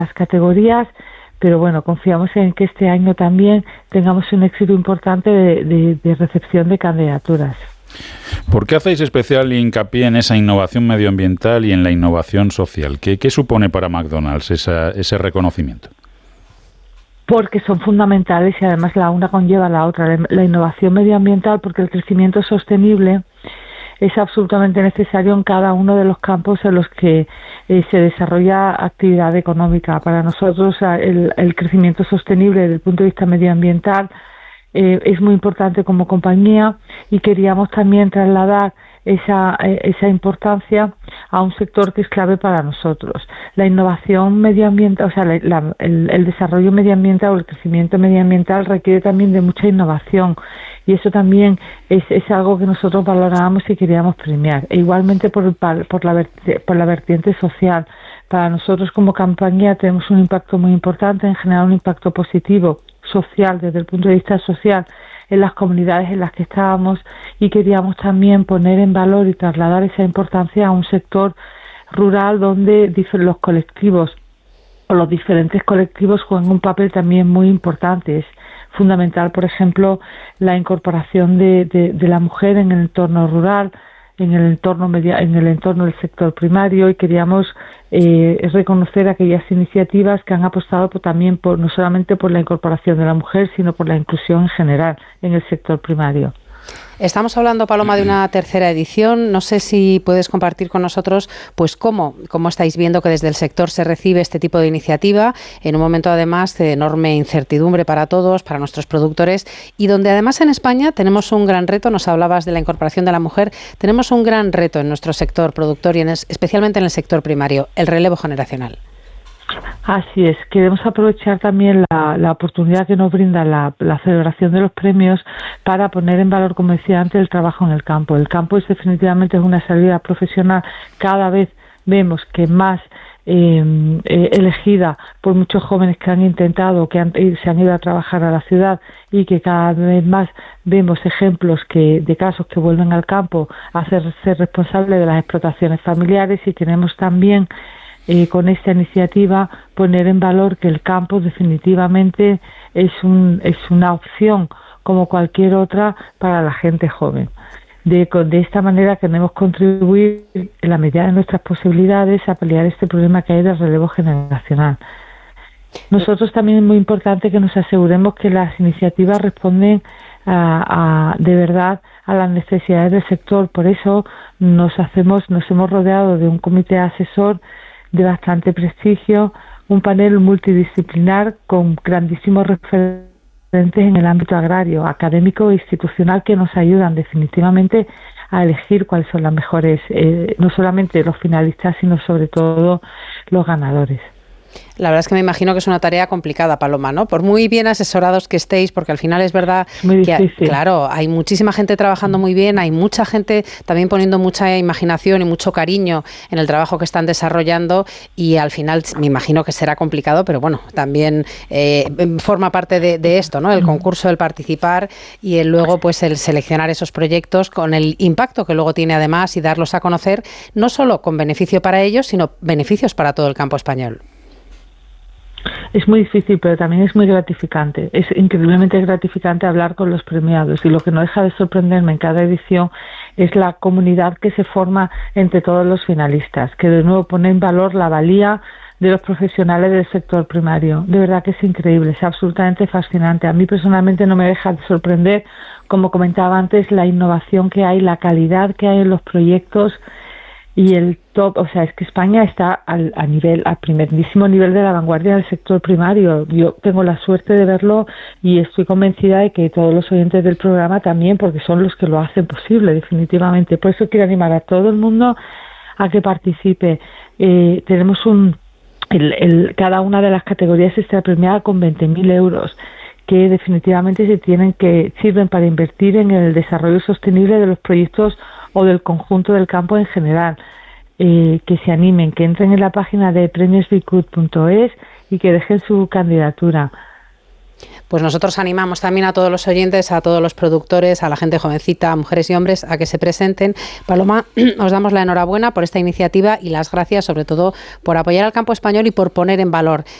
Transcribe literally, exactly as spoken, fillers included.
las categorías, pero bueno, confiamos en que este año también tengamos un éxito importante de, de, de recepción de candidaturas. ¿Por qué hacéis especial hincapié en esa innovación medioambiental y en la innovación social? ¿Qué, qué supone para McDonald's esa, ese reconocimiento? Porque son fundamentales y además la una conlleva a la otra. La innovación medioambiental, porque el crecimiento sostenible es absolutamente necesario en cada uno de los campos en los que eh, se desarrolla actividad económica. Para nosotros el, el crecimiento sostenible desde el punto de vista medioambiental eh, es muy importante como compañía y queríamos también trasladar esa, eh, esa importancia a un sector que es clave para nosotros. La innovación medioambiental, o sea, la, la, el, el desarrollo medioambiental o el crecimiento medioambiental requiere también de mucha innovación y eso también es, es algo que nosotros valorábamos y queríamos premiar. E igualmente por, por, la, por la vertiente social. Para nosotros como compañía tenemos un impacto muy importante en generar un impacto positivo social desde el punto de vista social en las comunidades en las que estábamos y queríamos también poner en valor y trasladar esa importancia a un sector rural donde los colectivos o los diferentes colectivos juegan un papel también muy importante. Es fundamental, por ejemplo, la incorporación de, de, de la mujer en el entorno rural, en el entorno media, en el entorno del sector primario y queríamos eh, reconocer aquellas iniciativas que han apostado por, también por no solamente por la incorporación de la mujer, sino por la inclusión en general en el sector primario. Estamos hablando, Paloma, de una tercera edición. No sé si puedes compartir con nosotros pues cómo, cómo estáis viendo que desde el sector se recibe este tipo de iniciativa en un momento además de enorme incertidumbre para todos, para nuestros productores y donde además en España tenemos un gran reto. Nos hablabas de la incorporación de la mujer. Tenemos un gran reto en nuestro sector productor y en es, especialmente en el sector primario, el relevo generacional. Así es, queremos aprovechar también la, la oportunidad que nos brinda la, la celebración de los premios para poner en valor, como decía antes, el trabajo en el campo. El campo es definitivamente una salida profesional, cada vez vemos que más eh, eh, elegida por muchos jóvenes que han intentado, que han, se han ido a trabajar a la ciudad y que cada vez más vemos ejemplos que de casos que vuelven al campo a hacerse responsables de las explotaciones familiares y queremos también Eh, con esta iniciativa poner en valor que el campo definitivamente es un es una opción como cualquier otra para la gente joven. De, de esta manera queremos contribuir en la medida de nuestras posibilidades a paliar este problema que hay del relevo generacional. Nosotros también es muy importante que nos aseguremos que las iniciativas responden a, a, de verdad a las necesidades del sector. Por eso nos hacemos nos hemos rodeado de un comité asesor de bastante prestigio, un panel multidisciplinar con grandísimos referentes en el ámbito agrario, académico e institucional que nos ayudan definitivamente a elegir cuáles son las mejores, eh, no solamente los finalistas, sino sobre todo los ganadores. La verdad es que me imagino que es una tarea complicada, Paloma, ¿no? Por muy bien asesorados que estéis, porque al final es verdad muy que, difícil. Claro, hay muchísima gente trabajando muy bien, hay mucha gente también poniendo mucha imaginación y mucho cariño en el trabajo que están desarrollando y al final me imagino que será complicado, pero bueno, también eh, forma parte de, de esto, ¿no? El concurso, el participar y el luego pues el seleccionar esos proyectos con el impacto que luego tiene además y darlos a conocer, no solo con beneficio para ellos, sino beneficios para todo el campo español. Es muy difícil, pero también es muy gratificante. Es increíblemente gratificante hablar con los premiados y lo que no deja de sorprenderme en cada edición es la comunidad que se forma entre todos los finalistas, que de nuevo pone en valor la valía de los profesionales del sector primario. De verdad que es increíble, es absolutamente fascinante. A mí personalmente no me deja de sorprender, como comentaba antes, la innovación que hay, la calidad que hay en los proyectos y el top, o sea, es que España está al, a nivel, al primerísimo nivel de la vanguardia del sector primario. Yo tengo la suerte de verlo y estoy convencida de que todos los oyentes del programa también, porque son los que lo hacen posible, definitivamente. Por eso quiero animar a todo el mundo a que participe. Eh, tenemos un, el, el, cada una de las categorías está premiada con veinte mil euros, que definitivamente se tienen que sirven para invertir en el desarrollo sostenible de los proyectos o del conjunto del campo en general. Eh, que se animen, que entren en la página de premios bicut punto es y que dejen su candidatura. Pues nosotros animamos también a todos los oyentes, a todos los productores, a la gente jovencita, a mujeres y hombres, a que se presenten. Paloma, os damos la enhorabuena por esta iniciativa y las gracias sobre todo por apoyar al campo español y por poner en valor